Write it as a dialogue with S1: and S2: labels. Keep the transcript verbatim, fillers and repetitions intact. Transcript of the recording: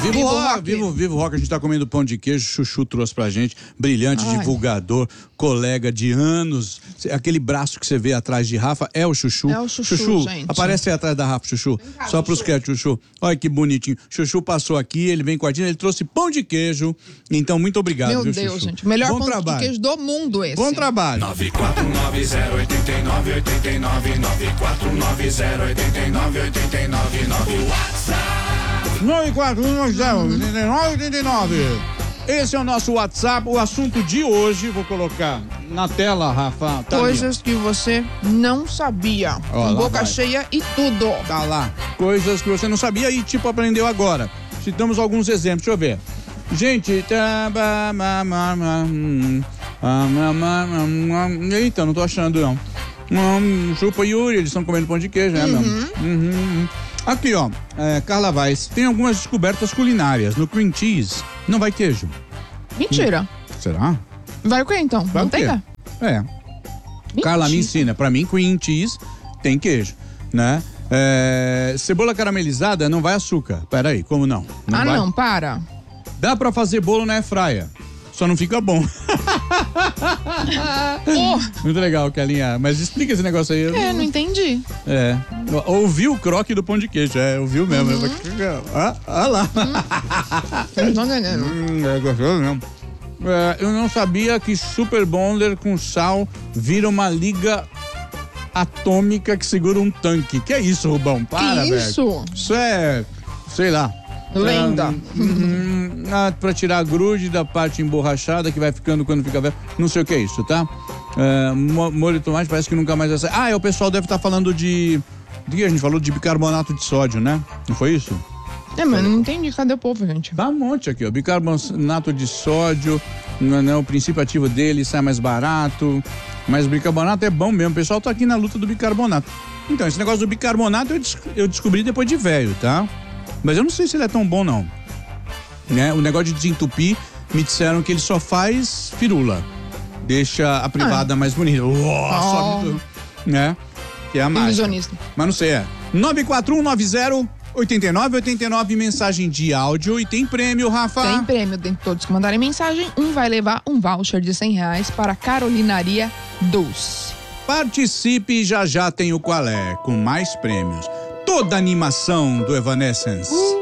S1: Vivo,
S2: Vivo
S1: rock.
S2: rock. Vivo, vivo rock. A gente tá comendo pão de queijo. Chuchu trouxe pra gente. Brilhante,
S1: Ai.
S2: divulgador, colega de anos. Aquele braço que você vê atrás de Rafa é o Chuchu.
S1: É o Chuchu, gente.
S2: Aparece aí atrás da Rafa, Chuchu.
S1: cá,
S2: Só pros
S1: Chuchu.
S2: créditos, Chuchu. Olha que bonitinho. Chuchu passou aqui, ele vem com a Dina, ele trouxe pão de queijo. Então, muito obrigado,
S1: Meu
S2: viu,
S1: Deus,
S2: Chuchu?
S1: gente. O melhor
S2: Bom
S1: pão
S2: trabalho.
S1: de queijo do mundo esse.
S2: Bom trabalho.
S3: nove quatro nove zero oito nove oito nove nove quatro nove zero oito nove oito nove nove WhatsApp
S2: nove quatro um nove zero oito nove oito nove. Esse é o nosso WhatsApp. O assunto de hoje, vou colocar na tela, Rafa. Tá ali,
S1: Coisas que você não sabia.
S2: Ó,
S1: Com
S2: lá
S1: boca
S2: vai.
S1: cheia e tudo.
S2: tá lá. Coisas que você não sabia e tipo aprendeu agora. Citamos alguns exemplos. Deixa eu ver. Gente, tá, ba, ma, ma, ma, hum, ah, ma, ma, ma, ma. Eita, não tô achando não. Hum, Chupa e Yuri, eles estão comendo pão de queijo, né, meu? Uhum, uhum. Aqui, ó, é, Carla Vaz, tem algumas descobertas culinárias. No cream cheese não vai queijo.
S1: Mentira.
S2: Será?
S1: Vai o que então?
S2: Vai o quê?
S1: Manteiga?
S2: É. Carla me ensina. Pra mim, cream cheese tem queijo, né? É, cebola caramelizada não vai açúcar. Peraí, como não?
S1: ah,
S2: vai?
S1: não, para.
S2: Dá pra fazer bolo na airfryer. Só não fica bom.
S1: Oh,
S2: Muito legal, Kelinha. Mas explica esse negócio aí.
S1: é, não entendi.
S2: É. Ouviu o croque do pão de queijo. É, ouviu mesmo.
S1: Uhum.
S2: Ah, ah lá.
S1: Vocês não entendendo.
S2: Hum, é gostoso mesmo. É, eu não sabia que Super Bonder com sal vira uma liga atômica que segura um tanque. Que é isso, Rubão? Para,
S1: Que
S2: velho.
S1: isso?
S2: Isso é, sei lá.
S1: Lenda.
S2: É, hum, ah, pra tirar a grude da parte emborrachada que vai ficando quando fica velho. Não sei o que é isso, tá? É, mo- molho de tomate parece que nunca mais vai sair. Ah, é, o pessoal deve estar falando de... De que a gente falou? De bicarbonato de sódio, né? Não foi isso?
S1: É, mas não entendi. Cadê o povo, gente?
S2: Dá um monte aqui, ó. Bicarbonato de sódio, né, né, o princípio ativo dele sai mais barato. Mas o bicarbonato é bom mesmo. O pessoal tá aqui na luta do bicarbonato. Então, esse negócio do bicarbonato eu, des- eu descobri depois de velho, tá? Mas eu não sei se ele é tão bom, não. Né? O negócio de desentupir, me disseram que ele só faz firula. Deixa a privada mais bonita. Uou, sobe tudo, né? Que é a mágica.
S1: Ilusionista.
S2: Mas não sei, é. nove quatro um nove zero oito nove oito nove, mensagem de áudio e tem prêmio, Rafa.
S1: Tem prêmio, dentre todos que mandarem mensagem, um vai levar um voucher de cem reais para a Carolinaria Doce.
S2: Participe, já já tem o Qual É, com mais prêmios. Toda a animação do Evanescence.